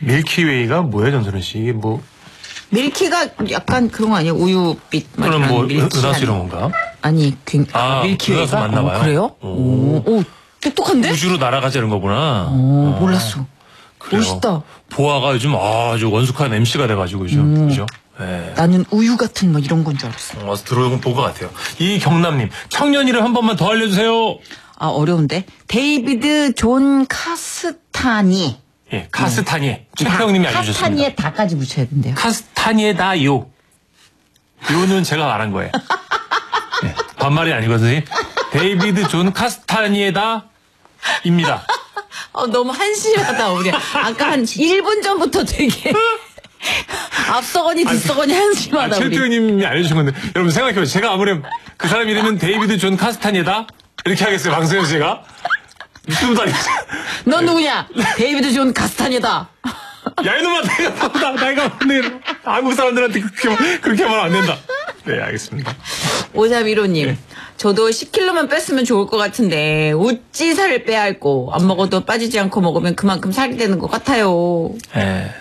밀키웨이가 뭐예요, 전소연 씨? 이게 뭐. 밀키가 약간 그런 거 아니에요? 우유빛. 그럼 뭐, 은하수 이런 건가? 아니, 밀키웨이가. 은하수 맞나 봐요. 그래요? 오, 똑똑한데? 우주로 날아가자는 거구나. 몰랐어. 그래요. 멋있다. 보아가 요즘 아주 원숙한 MC가 돼가지고, 그죠? 네. 나는 우유 같은 뭐 이런 건 줄 알았어. 들어본 것 같아요. 이경남님, 청년 이름 한 번만 더 알려주세요. 아, 어려운데. 데이비드 존 카스타니. 예, 카스타니에. 최태형님이 알려주셨습니다. 카스타니에 다까지 붙여야 된대요. 카스타니에다 요. 요는 제가 말한 거예요. 예, 반말이 아니거든요. 데이비드 존 카스타니에다 입니다. 너무 한심하다, 우리. 아까 한 1분 전부터 되게. 앞서거니 뒤서거니 한심하다, 우리. 최태형님이 알려주신 건데, 여러분 생각해보세요. 제가 아무리 그 사람 이름은 데이비드 존 카스타니에다? 이렇게 하겠어요, 방송에서 제가? 무슨 말이지? 넌 누구냐? 데이비드 존 카스타니다. 야, 이놈아, 내가 근데 한국 사람들한테 그렇게 말하면 안 된다. 네, 알겠습니다. 5315님, 네. 저도 10kg만 뺐으면 좋을 것 같은데, 어찌 살을 빼야 할고, 안 먹어도 빠지지 않고 먹으면 그만큼 살이 되는 것 같아요. 예.